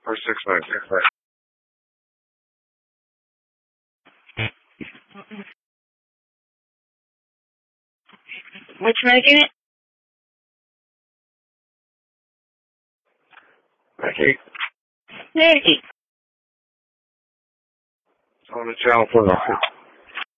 469. Which medicament? Okay. Medicaid. On the channel for the